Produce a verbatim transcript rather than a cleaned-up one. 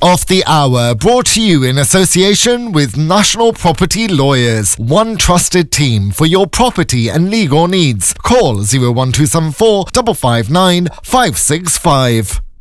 of the hour, brought to you in association with National Property Lawyers. One trusted team for your property and legal needs. Call zero one two seven four five five nine five six five.